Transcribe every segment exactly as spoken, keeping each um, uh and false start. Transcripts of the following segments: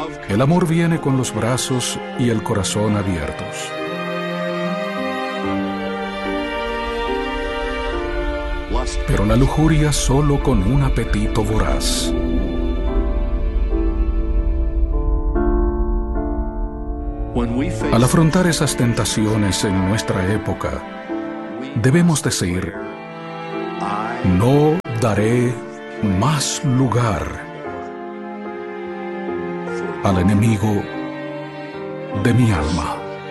El amor viene con los brazos y el corazón abiertos. Pero la lujuria solo con un apetito voraz. Al afrontar esas tentaciones en nuestra época, debemos decir: no daré más lugar al enemigo de mi alma.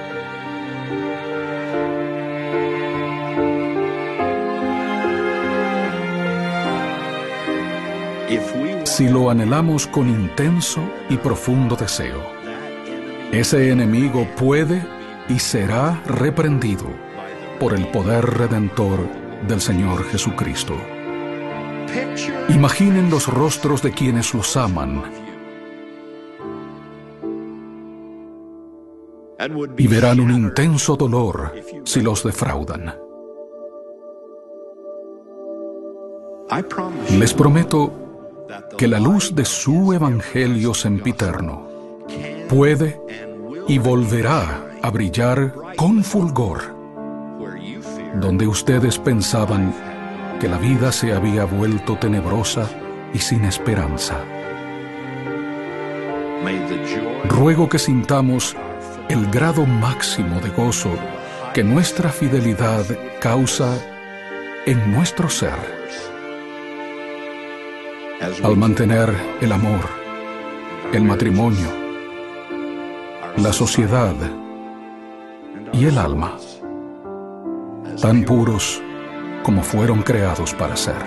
Si lo anhelamos con intenso y profundo deseo, ese enemigo puede y será reprendido por el poder redentor del Señor Jesucristo. Imaginen los rostros de quienes los aman y verán un intenso dolor si los defraudan. Les prometo que la luz de su evangelio sempiterno puede y volverá a brillar con fulgor donde ustedes pensaban que la vida se había vuelto tenebrosa y sin esperanza. Ruego que sintamos el grado máximo de gozo que nuestra fidelidad causa en nuestro ser, al mantener el amor, el matrimonio, la sociedad y el alma tan puros como fueron creados para ser.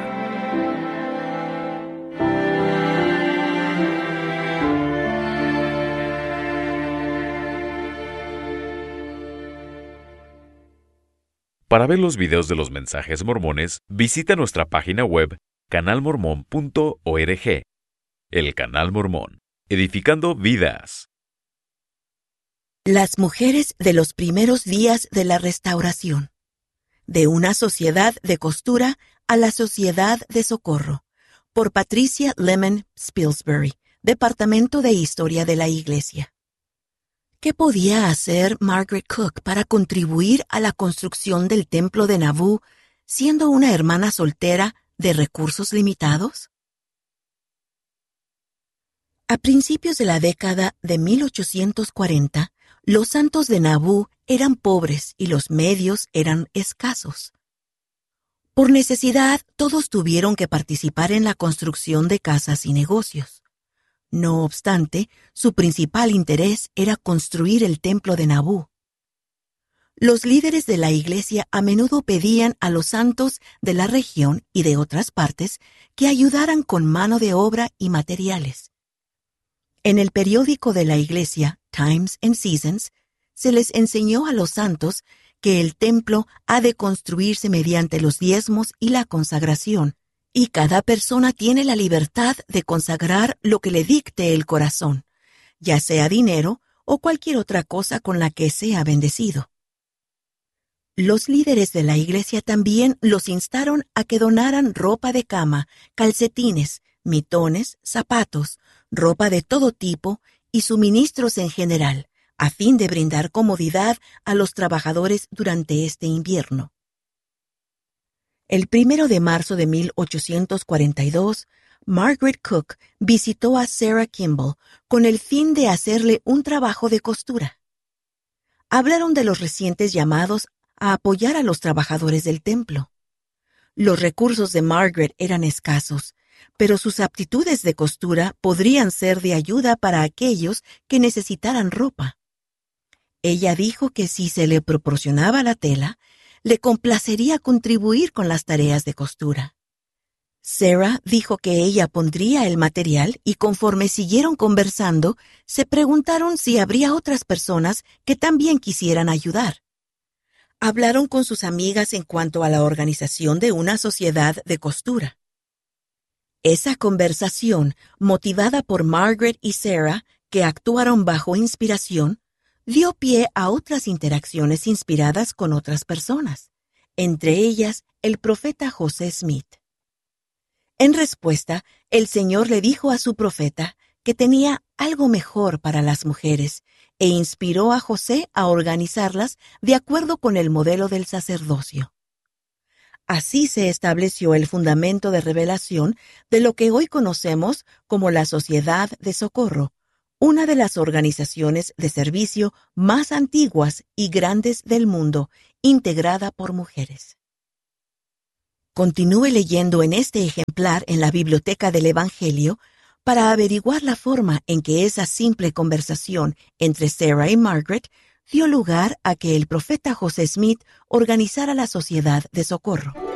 Para ver los videos de los mensajes mormones, visita nuestra página web canal mormón punto org. El Canal Mormón, edificando vidas. Las mujeres de los primeros días de la Restauración. De una sociedad de costura a la sociedad de socorro. Por Patricia Lemon Spilsbury, Departamento de Historia de la Iglesia. ¿Qué podía hacer Margaret Cook para contribuir a la construcción del templo de Nauvoo, siendo una hermana soltera de recursos limitados? A principios de la década de mil ochocientos cuarenta, los santos de Nauvoo eran pobres y los medios eran escasos. Por necesidad, todos tuvieron que participar en la construcción de casas y negocios. No obstante, su principal interés era construir el templo de Nauvoo. Los líderes de la iglesia a menudo pedían a los santos de la región y de otras partes que ayudaran con mano de obra y materiales. En el periódico de la iglesia, Times and Seasons, se les enseñó a los santos que el templo ha de construirse mediante los diezmos y la consagración, y cada persona tiene la libertad de consagrar lo que le dicte el corazón, ya sea dinero o cualquier otra cosa con la que sea bendecido. Los líderes de la iglesia también los instaron a que donaran ropa de cama, calcetines, mitones, zapatos, ropa de todo tipo y suministros en general, a fin de brindar comodidad a los trabajadores durante este invierno. El primero de marzo de mil ochocientos cuarenta y dos, Margaret Cook visitó a Sarah Kimball con el fin de hacerle un trabajo de costura. Hablaron de los recientes llamados a apoyar a los trabajadores del templo. Los recursos de Margaret eran escasos, pero sus aptitudes de costura podrían ser de ayuda para aquellos que necesitaran ropa. Ella dijo que si se le proporcionaba la tela, le complacería contribuir con las tareas de costura. Sarah dijo que ella pondría el material y conforme siguieron conversando, se preguntaron si habría otras personas que también quisieran ayudar. Hablaron con sus amigas en cuanto a la organización de una sociedad de costura. Esa conversación, motivada por Margaret y Sarah, que actuaron bajo inspiración, dio pie a otras interacciones inspiradas con otras personas, entre ellas el profeta José Smith. En respuesta, el Señor le dijo a su profeta que tenía algo mejor para las mujeres e inspiró a José a organizarlas de acuerdo con el modelo del sacerdocio. Así se estableció el fundamento de revelación de lo que hoy conocemos como la Sociedad de Socorro, una de las organizaciones de servicio más antiguas y grandes del mundo, integrada por mujeres. Continúe leyendo en este ejemplar en la Biblioteca del Evangelio para averiguar la forma en que esa simple conversación entre Sarah y Margaret dio lugar a que el profeta José Smith organizara la Sociedad de Socorro.